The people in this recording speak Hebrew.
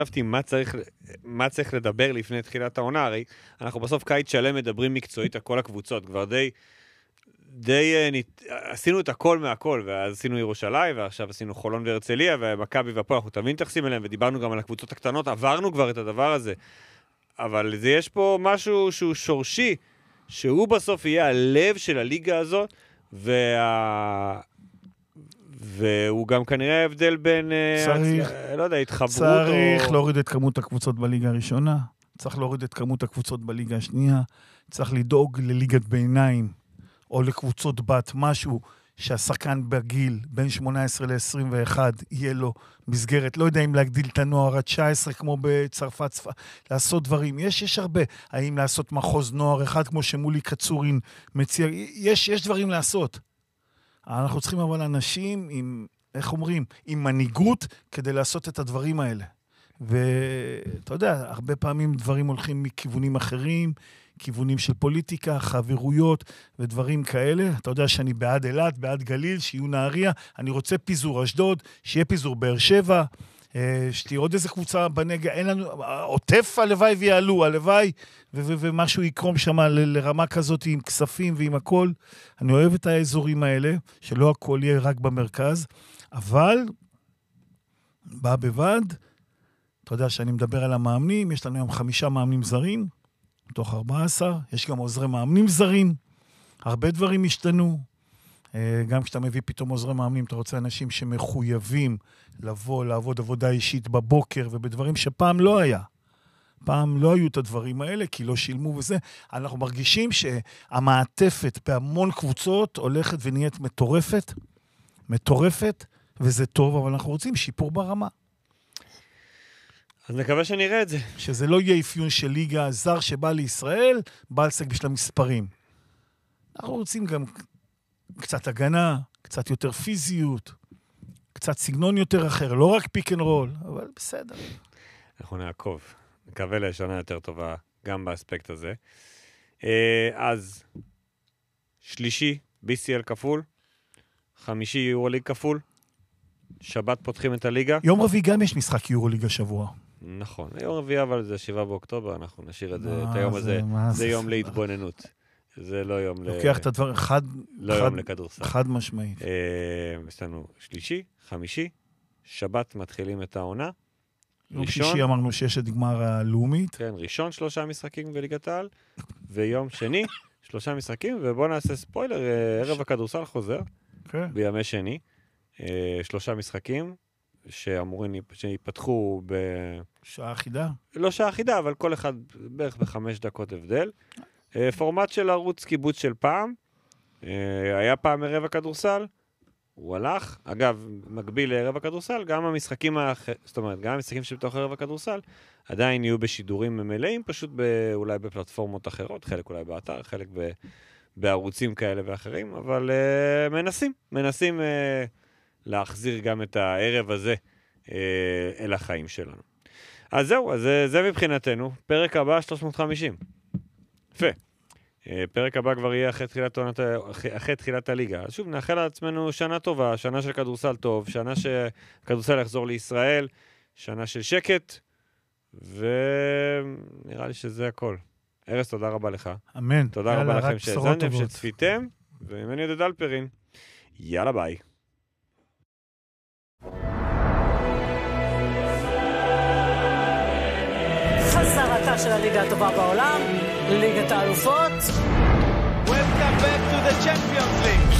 חשבתי מה צריך לדבר לפני תחילת העונה, הרי אנחנו בסוף קיץ שלם מדברים מקצועית על כל הקבוצות, כבר עשינו את הכל מהכל, ואז עשינו ירושלים, ועכשיו עשינו חולון והרצליה, ומכבי והפועל, אנחנו תמיד מתייחסים אליהם, ודיברנו גם על הקבוצות הקטנות, עברנו כבר את הדבר הזה, אבל יש פה משהו שהוא שורשי, שהוא בסוף יהיה הלב של הליגה הזאת, והוא גם כנראה הבדל בין, לא יודע, התחברות צריך להוריד את כמות הקבוצות בליגה הראשונה, צריך להוריד את כמות הקבוצות בליגה השנייה, צריך לדאוג לליגת ביניים, או לקבוצות בת, משהו שהשחקן בגיל בין 18 ל-21 יהיה לו מסגרת, לא יודע אם להגדיל את הנוער עד 19 כמו בצרפת, לעשות דברים, יש הרבה, האם לעשות מחוז נוער אחד כמו שמולי קצורין מציע, יש דברים לעשות. אנחנו צריכים אבל אנשים עם, איך אומרים, עם מנהיגות כדי לעשות את הדברים האלה. ואתה יודע, הרבה פעמים דברים הולכים מכיוונים אחרים, כיוונים של פוליטיקה, חברויות ודברים כאלה. אתה יודע שאני בעד אילת, בעד גליל, שיהיו נהריה. אני רוצה פיזור אשדוד, שיהיה פיזור באר שבע, שתהיה עוד איזה קבוצה בנגע. אין לנו, עוטף הלוואי ויעלו, הלוואי, ומשהו יקרום שם לרמה כזאת עם כספים ועם הכל. אני אוהב את האזורים האלה, שלא הכל יהיה רק במרכז, אבל בא בבד, אתה יודע שאני מדבר על המאמנים, יש לנו היום 5 מאמנים זרים, מתוך 14, יש גם עוזרי מאמנים זרים, הרבה דברים השתנו, גם כשאתה מביא פתאום עוזרי מאמנים, אתה רוצה אנשים שמחויבים לבוא, לעבוד עבודה אישית בבוקר, ובדברים שפעם לא היה. פעם לא היו את הדברים האלה, כי לא שילמו וזה. אנחנו מרגישים שהמעטפת בהמון קבוצות הולכת ונהיית מטורפת, וזה טוב, אבל אנחנו רוצים שיפור ברמה. אז נקווה שנראה את זה. שזה לא יהיה אפיון של ליגה זר שבא לישראל, בא לסק בשביל המספרים. אנחנו רוצים גם קצת הגנה, קצת יותר פיזיות, קצת סגנון יותר אחר, לא רק פיק אנד רול, אבל בסדר. אנחנו נעקוב. נקווה לשנה יותר טובה גם באספקט הזה. אז שלישי, BCL כפול, חמישי יורוליג כפול, שבת פותחים את הליגה. יום רביעי גם יש משחק יורוליג השבוע. נכון, יום רביעי אבל זה 7 באוקטובר, אנחנו נשאיר את זה, את היום הזה, זה יום להתבוננות. זה לא יום לוקח את הדבר, לא יום לכדורסל. חד משמעית. יש לנו שלישי, חמישי, שבת מתחילים את העונה. יום שישי אמרנו שיש את גמר הלאומית. כן, ראשון 3 משחקים בליגת העל, ויום שני 3 משחקים, ובואו נעשה ספוילר, ערב הכדורסל חוזר, בימי שני, 3 משחקים, שאמורים שיפתחו שעה אחידה? לא שעה אחידה, אבל כל אחד בערך ב5 דקות הבדל. פורמט של ערוץ קיבוץ של פעם, היה פעם ערב הכדורסל, הוא הלך, אגב, מקביל לערב הכדורסל, גם המשחקים, זאת אומרת, גם המשחקים שבתוך ערב הכדורסל, עדיין יהיו בשידורים מלאים, פשוט אולי בפלטפורמות אחרות, חלק אולי באתר, חלק בערוצים כאלה ואחרים, אבל מנסים להחזיר גם את הערב הזה אל החיים שלנו. אז זהו, אז זה מבחינתנו, פרק הבא 350. יפה. פרק הבא כבר יהיה אחרי תחילת הליגה. אז שוב, נאחל לעצמנו שנה טובה, שנה של כדורסל טוב, שנה שכדורסל יחזור לישראל, שנה של שקט, ונראה לי שזה הכל. ארז, תודה רבה לך. אמן. תודה רבה לכם שהזנתם, שצפיתם, וממני יהודה דלפרין. יאללה ביי. חזרתה של הליגה הטובה בעולם, ליגת האלופות. Welcome back to the Champions League.